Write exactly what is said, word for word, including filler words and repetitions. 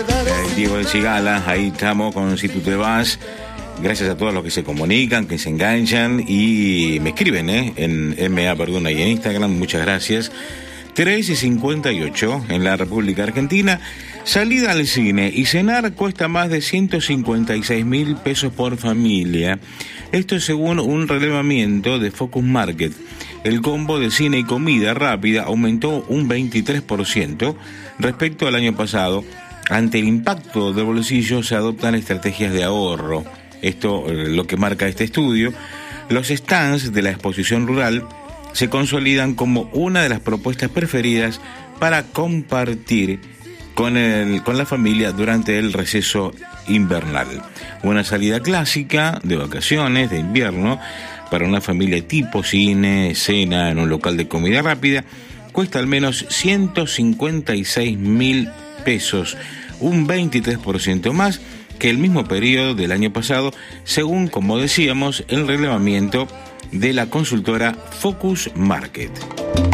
Eh, Diego de Cigala, ahí estamos con Si tú te vas. Gracias a todos los que se comunican, que se enganchan y me escriben ¿eh? en M A Perdona y en Instagram. Muchas gracias. tres y cincuenta y ocho en la República Argentina. Salida al cine y cenar cuesta más de ciento cincuenta y seis mil pesos por familia. Esto es según un relevamiento de Focus Market. El combo de cine y comida rápida aumentó un veintitrés por ciento respecto al año pasado. Ante el impacto del bolsillo se adoptan estrategias de ahorro. Esto es lo que marca este estudio. Los stands de la exposición rural se consolidan como una de las propuestas preferidas para compartir con, el, con la familia durante el receso invernal. Una salida clásica de vacaciones de invierno para una familia tipo cine, cena en un local de comida rápida cuesta al menos ciento cincuenta y seis mil pesos, un veintitrés por ciento más que el mismo periodo del año pasado, según, como decíamos, el relevamiento de la consultora Focus Market.